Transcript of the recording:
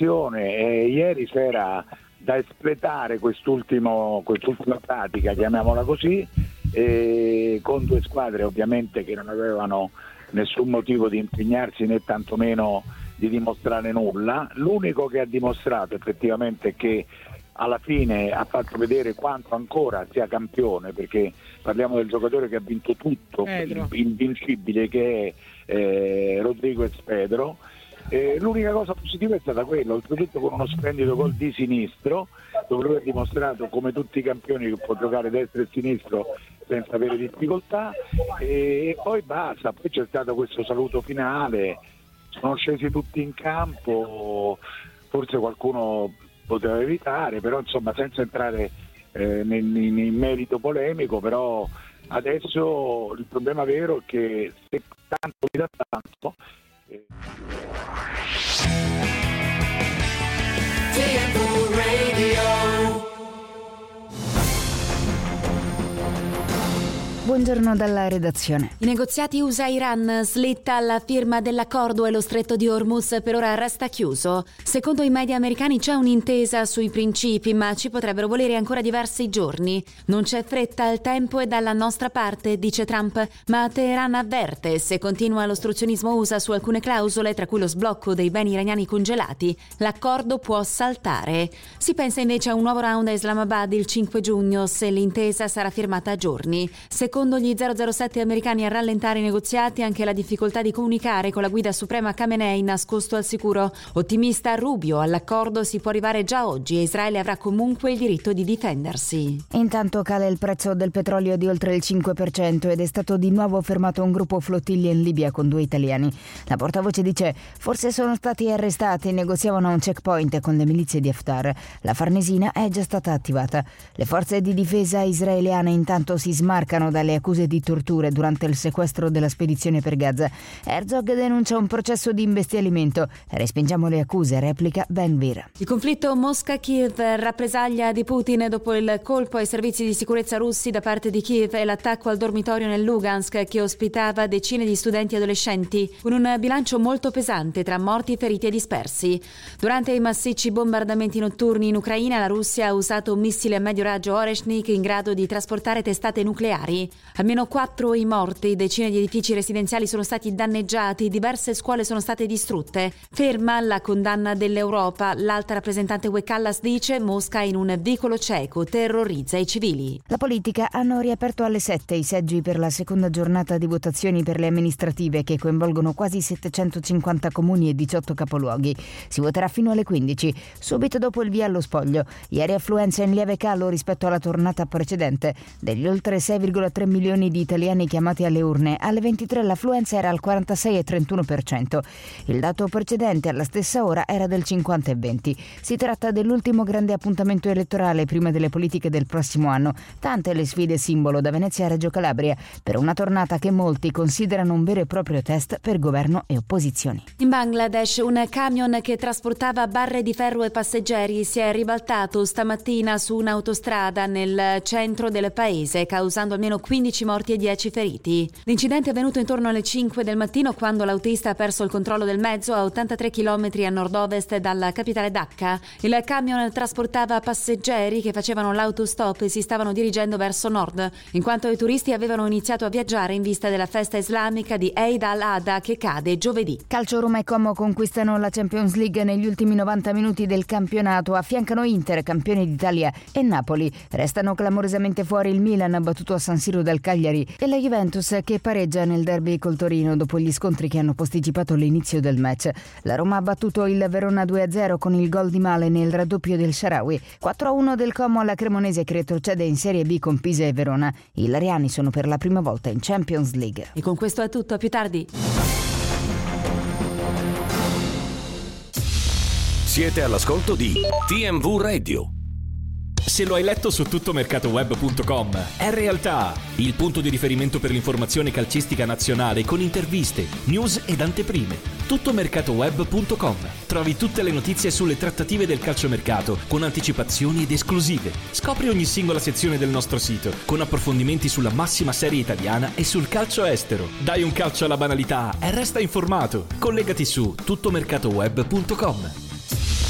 preparazione e ieri sera da espletare quest'ultima pratica, chiamiamola così, con due squadre ovviamente che non avevano nessun motivo di impegnarsi né tantomeno di dimostrare nulla. L'unico che ha dimostrato effettivamente che alla fine ha fatto vedere quanto ancora sia campione, perché parliamo del giocatore che ha vinto tutto, invincibile, che è Rodríguez Pedro. L'unica cosa positiva è stata quella, oltretutto con uno splendido gol di sinistro, dove lui ha dimostrato come tutti i campioni che può giocare destro e sinistro senza avere difficoltà, e poi basta. Poi c'è stato questo saluto finale, sono scesi tutti in campo, forse qualcuno poteva evitare, però insomma senza entrare in merito polemico, però adesso il problema vero è che se tanto mi dà tanto TMV Radio. Buongiorno dalla redazione. I negoziati USA-Iran, slitta alla firma dell'accordo e lo stretto di Hormuz per ora resta chiuso. Secondo i media americani c'è un'intesa sui principi, ma ci potrebbero volere ancora diversi giorni. Non c'è fretta, il tempo è dalla nostra parte, dice Trump, ma Teheran avverte: se continua l'ostruzionismo USA su alcune clausole, tra cui lo sblocco dei beni iraniani congelati, l'accordo può saltare. Si pensa invece a un nuovo round a Islamabad il 5 giugno, se l'intesa sarà firmata a giorni. Secondo gli 007 americani, a rallentare i negoziati anche la difficoltà di comunicare con la guida suprema Khamenei, nascosto al sicuro. Ottimista Rubio: all'accordo si può arrivare già oggi e Israele avrà comunque il diritto di difendersi. Intanto cala il prezzo del petrolio di oltre il 5% ed è stato di nuovo fermato un gruppo flottiglia in Libia con 2 italiani. La portavoce dice: forse sono stati arrestati, negoziavano a un checkpoint con le milizie di Haftar. La Farnesina è già stata attivata. Le forze di difesa israeliane intanto si smarcano dalle accuse di torture durante il sequestro della spedizione per Gaza. Herzog denuncia un processo di imbestialimento. Respingiamo le accuse, replica Ben Gvir. Il conflitto Mosca-Kiev, rappresaglia di Putin dopo il colpo ai servizi di sicurezza russi da parte di Kiev e l'attacco al dormitorio nel Lugansk che ospitava decine di studenti adolescenti, con un bilancio molto pesante tra morti, feriti e dispersi. Durante i massicci bombardamenti notturni in Ucraina, la Russia ha usato un missile a medio raggio Oreshnik in grado di trasportare testate nucleari. Almeno 4 i morti, decine di edifici residenziali sono stati danneggiati, diverse scuole sono state distrutte. Ferma la condanna dell'Europa. L'alta rappresentante UE Kallas dice: Mosca in un vicolo cieco terrorizza i civili. La politica: hanno riaperto alle 7 i seggi per la seconda giornata di votazioni per le amministrative che coinvolgono quasi 750 comuni e 18 capoluoghi. Si voterà fino alle 15, subito dopo il via allo spoglio. Ieri affluenza in lieve calo rispetto alla tornata precedente. Degli oltre 6,3 milioni di italiani chiamati alle urne, alle 23 l'affluenza era al 46,31%. Il dato precedente alla stessa ora era del 50,20%. Si tratta dell'ultimo grande appuntamento elettorale prima delle politiche del prossimo anno. Tante le sfide simbolo da Venezia a Reggio Calabria, per una tornata che molti considerano un vero e proprio test per governo e opposizioni. In Bangladesh un camion che trasportava barre di ferro e passeggeri si è ribaltato stamattina su un'autostrada nel centro del paese, causando almeno 15 morti e 10 feriti. L'incidente è avvenuto intorno alle 5 del mattino, quando l'autista ha perso il controllo del mezzo a 83 km a nord-ovest dalla capitale Dhaka. Il camion trasportava passeggeri che facevano l'autostop e si stavano dirigendo verso nord, in quanto i turisti avevano iniziato a viaggiare in vista della festa islamica di Eid al-Adha che cade giovedì. Calcio: Roma e Como conquistano la Champions League negli ultimi 90 minuti del campionato. Affiancano Inter, campione d'Italia, e Napoli. Restano clamorosamente fuori il Milan, battuto a San Siro dal Cagliari, e la Juventus che pareggia nel derby col Torino dopo gli scontri che hanno posticipato l'inizio del match. La Roma ha battuto il Verona 2-0 con il gol di Male nel raddoppio del Shaarawy. 4-1 del Como alla Cremonese che retrocede in Serie B con Pisa e Verona. I Lariani sono per la prima volta in Champions League. E con questo è tutto, a più tardi. Siete all'ascolto di TMV Radio. Se lo hai letto su tuttomercatoweb.com, è realtà il punto di riferimento per l'informazione calcistica nazionale con interviste, news ed anteprime. Tuttomercatoweb.com. Trovi tutte le notizie sulle trattative del calciomercato con anticipazioni ed esclusive. Scopri ogni singola sezione del nostro sito con approfondimenti sulla massima serie italiana e sul calcio estero. Dai un calcio alla banalità e resta informato. Collegati su tuttomercatoweb.com.